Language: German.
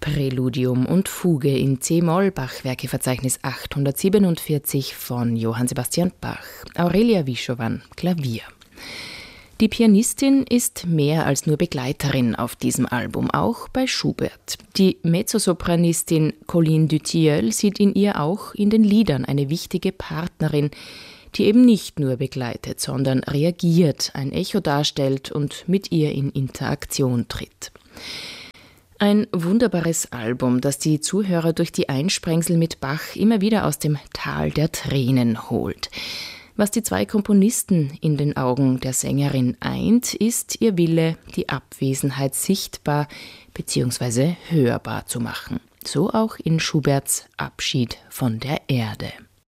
Präludium und Fuge in c-Moll, Bach-Werkeverzeichnis 847 von Johann Sebastian Bach. Aurelia Wischowan, Klavier. Die Pianistin ist mehr als nur Begleiterin auf diesem Album, auch bei Schubert. Die Mezzosopranistin Colline Dutilleul sieht in ihr auch in den Liedern eine wichtige Partnerin, die eben nicht nur begleitet, sondern reagiert, ein Echo darstellt und mit ihr in Interaktion tritt. Ein wunderbares Album, das die Zuhörer durch die Einsprengsel mit Bach immer wieder aus dem Tal der Tränen holt. Was die zwei Komponisten in den Augen der Sängerin eint, ist ihr Wille, die Abwesenheit sichtbar bzw. hörbar zu machen. So auch in Schuberts Abschied von der Erde.